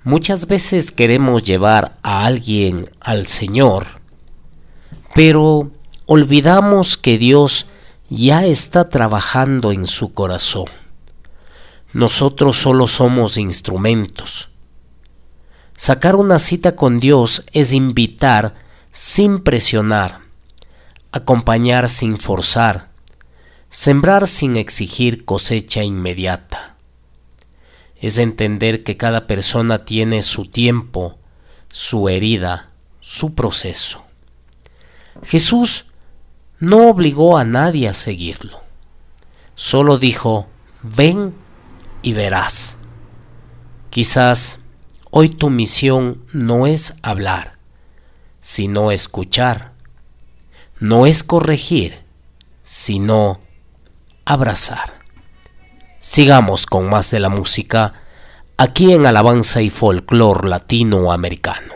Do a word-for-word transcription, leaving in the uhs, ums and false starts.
Muchas veces queremos llevar a alguien al Señor, pero olvidamos que Dios ya está trabajando en su corazón. Nosotros solo somos instrumentos. Sacar una cita con Dios es invitar sin presionar, acompañar sin forzar, sembrar sin exigir cosecha inmediata. Es entender que cada persona tiene su tiempo, su herida, su proceso. Jesús no obligó a nadie a seguirlo. Solo dijo, ven y verás. Quizás hoy tu misión no es hablar, sino escuchar. No es corregir, sino abrazar. Sigamos con más de la música aquí en Alabanza y Folclor Latinoamericano.